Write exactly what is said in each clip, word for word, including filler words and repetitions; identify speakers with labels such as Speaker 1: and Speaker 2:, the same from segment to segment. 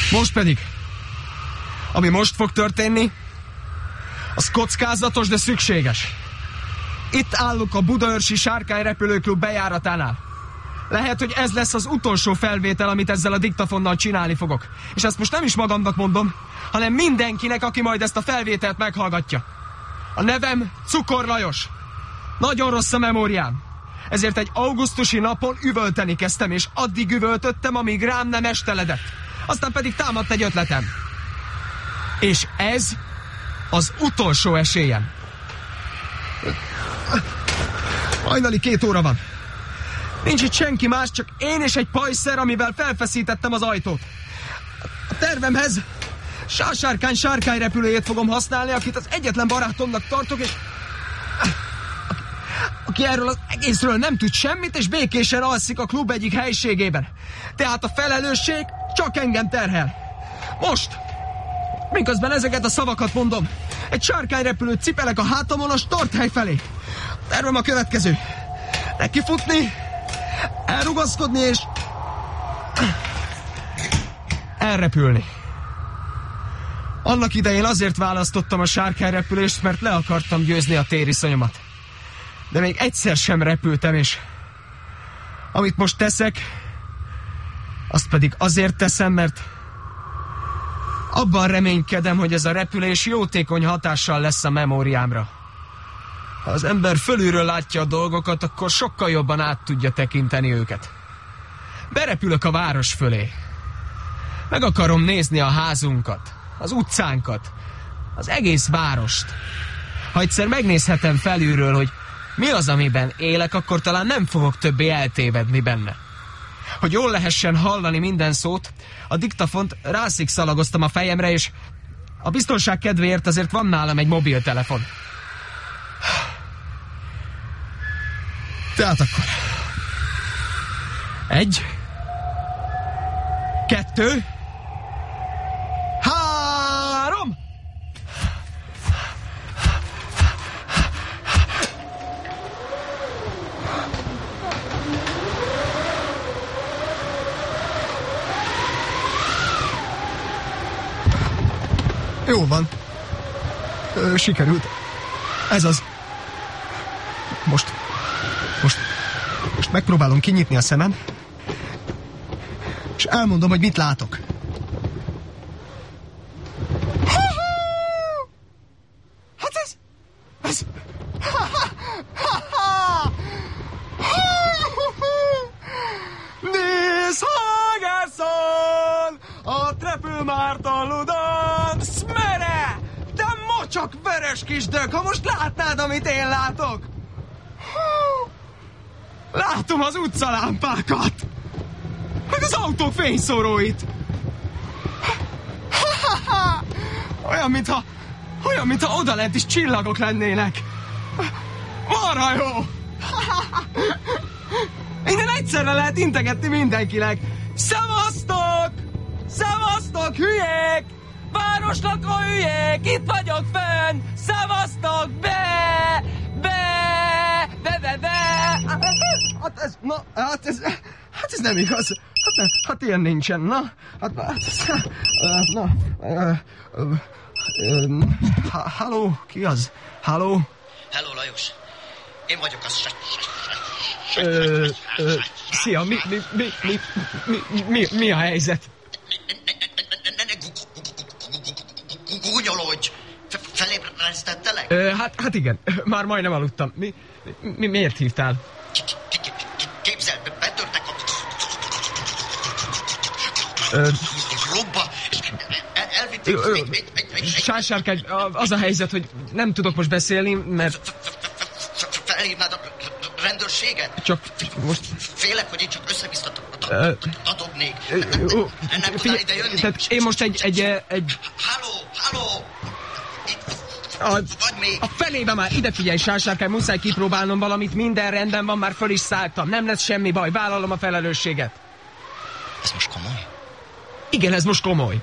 Speaker 1: Most pedig, ami most fog történni, az kockázatos, de szükséges. Itt állok a Budaörsi Sárkány Repülőklub bejáratánál. Lehet, hogy ez lesz az utolsó felvétel, amit ezzel a diktafonnal csinálni fogok. És ezt most nem is magamnak mondom, hanem mindenkinek, aki majd ezt a felvételt meghallgatja. A nevem Cukor Lajos. Nagyon rossz a memóriám. Ezért egy augusztusi napon üvölteni kezdtem, és addig üvöltöttem, amíg rám nem esteledett. Aztán pedig támadt egy ötletem. És ez az utolsó esélyem. Hajnali két óra van. Nincs itt senki más, csak én és egy pajszer, amivel felfeszítettem az ajtót. A tervemhez Sásárkány sárkányrepülőjét fogom használni, akit az egyetlen barátomnak tartok, és aki erről az egészről nem tud semmit, és békésen alszik a klub egyik helységében. Tehát a felelősség csak engem terhel. Most, miközben ezeket a szavakat mondom, egy sárkányrepülőt cipelek a hátamon a starthely felé. A tervem a következő. Nekifutni, elrugaszkodni és elrepülni. Annak idején azért választottam a sárkányrepülést, mert le akartam győzni a tériszonyomat. De még egyszer sem repültem, és amit most teszek, azt pedig azért teszem, mert abban reménykedem, hogy ez a repülés jótékony hatással lesz a memóriámra. Ha az ember fölülről látja a dolgokat, akkor sokkal jobban át tudja tekinteni őket. Berepülök a város fölé. Meg akarom nézni a házunkat, az utcánkat, az egész várost. Ha egyszer megnézhetem felülről, hogy mi az, amiben élek, akkor talán nem fogok többé eltévedni benne. Hogy jól lehessen hallani minden szót, a diktafont rászikszalagoztam a fejemre, és a biztonság kedvéért azért van nálam egy mobiltelefon. Tehát akkor... Egy... Kettő... Három! Jó van. Ö, sikerült. Ez az. Most... Most... Most megpróbálom kinyitni a szemem, és elmondom, hogy mit látok. Hát ez... Ez... Nézd, Hagerson! A trepül Márton Ludan! Szmere! De mocsak veres kis dög, ha most látnád, amit én látok! Látom az utcalámpákat! Meg az autók fényszóróit! Olyan, mintha... Olyan, mintha odalent is csillagok lennének! Marha jó! Innen egyszerre lehet integetni mindenkinek! Szevasztok! Szevasztok, hülyék! Városlakó hülyék! Itt vagyok fönn! Szevasztok! Be! Be! Be! Be! Be! Hát ez... Na, hát ez... Hát ez nem igaz. Hát, ne, hát ilyen nincsen. Na, hát... hát na... Halló? Ki az? Halló?
Speaker 2: Halló, Lajos. Én vagyok az...
Speaker 1: Szia, mi, mi, mi, mi, mi, mi, mi a helyzet?
Speaker 2: Gúnyolódj! Felébresztettelek?
Speaker 1: Hát, hát igen, már majdnem aludtam. Mi, mi, miért hívtál?
Speaker 2: Képzeld, betörtek a... klubba, és elvitték...
Speaker 1: Sásárkány, az a helyzet, hogy nem tudok most beszélni, mert...
Speaker 2: Felhívnád a rendőrséget?
Speaker 1: Csak most...
Speaker 2: Félek, hogy én csak össze-vissza dadognék. Nem tudnál ide jönni?
Speaker 1: Tehát én most egy... egy, egy...
Speaker 2: Halló, halló!
Speaker 1: A, a felébe már, ide figyelj, Sásárkány, muszáj kipróbálnom valamit, minden rendben van, már föl is szálltam, nem lesz semmi baj, vállalom a felelősséget.
Speaker 2: Ez most komoly?
Speaker 1: Igen, ez most komoly.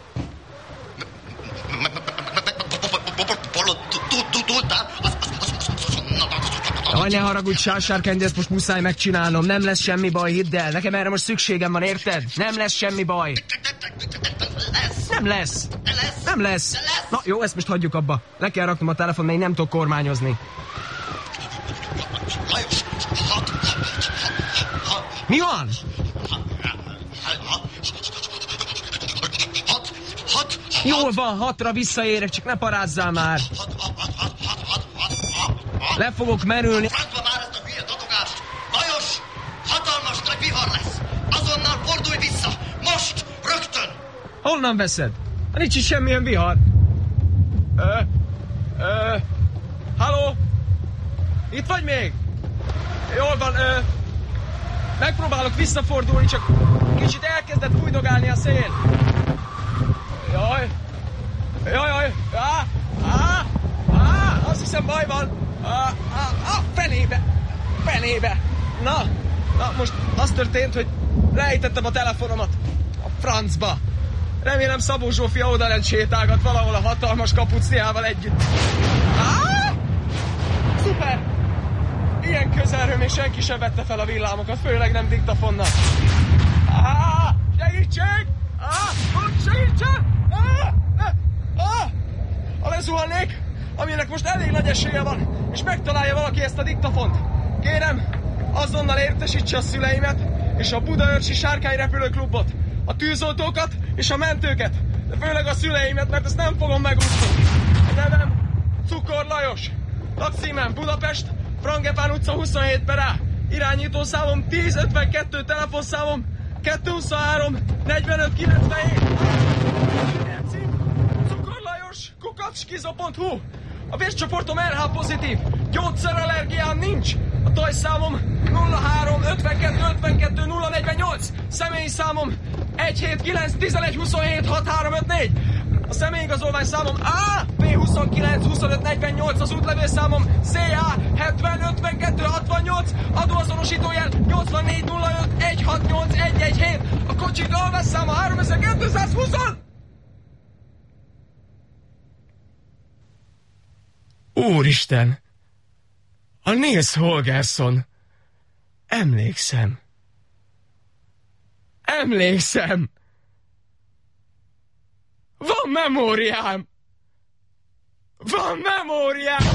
Speaker 1: Jaj, ne haragudj, Sásárkány, de ezt most muszáj megcsinálnom, nem lesz semmi baj, hidd el, nekem erre most szükségem van, érted? Nem lesz semmi baj.
Speaker 2: Lesz.
Speaker 1: Nem lesz.
Speaker 2: De lesz.
Speaker 1: Nem lesz.
Speaker 2: De lesz.
Speaker 1: Na jó, ezt most hagyjuk abba. Le kell raknom a telefon, mert én nem tudok kormányozni.
Speaker 2: Lajos, hat, hat, hat,
Speaker 1: Mi van?
Speaker 2: hat, hat,
Speaker 1: Jól van, hatra visszaérek, csak ne parázzál már. Le fogok merülni.
Speaker 2: Francba már ezt a hülye dadogást! Lajos! Hatalmas nagy vihar lesz! Azonnal fordulj vissza! Most! Rögtön!
Speaker 1: Honnan veszed? Nincs is semmilyen vihar. Ö, ö, halló? Itt vagy még? Jól van, ö, megpróbálok visszafordulni, csak kicsit elkezdett fújdogálni a szél. Jaj, jaj, jaj, á, á, á, azt hiszem baj van. Á, á, á, fenébe, fenébe. Na, na, most az történt, hogy lejtettem a telefonomat a francba. Remélem Szabó Zsófia odalent sétálgat valahol a hatalmas kapucniával együtt. Á! Szuper! Ilyen közelről még senki sem vette fel a villámokat, főleg nem diktafonnal. Á! Segítség! Á! Segítség! Á! Á! Ha lezuhannék, aminek most elég nagy esélye van, és megtalálja valaki ezt a diktafont, kérem, azonnal értesítse a szüleimet és a Budaörsi Sárkányrepülőklubot, a tűzoltókat és a mentőket, de főleg a szüleimet, mert ezt nem fogom megúszni. A nevem Cukor Lajos, lakcímem Budapest, Frangepán utca huszonhét per A, irányítószámom tíz ötvenkettő, telefonszámom kettőszázhuszonhárom negyvenöt kilencvenhét. Cukor Lajos, kukac skizo pont hu. A vércsoportom er há pozitív, gyógyszerallergiám nincs. A tojszámom nulla három ötvenkettő ötvenkettő nulla negyvennyolc, személyi számom egy hét kilenc tizenegy huszonhét hat három öt négy. A személyigazolvány számom á pé huszonkilenc huszonöt negyvennyolc, az útlevélszámom cé á hetven ötvenkettő hatvannyolc, adóazonosítójel nyolcvannégy nulla öt egy hat nyolc egy egy hét, a kocsik alvásszáma háromezer-kétszázhúsz. Úristen! A Nils Holgersson! Emlékszem! Emlékszem! Van memóriám! Van memóriám!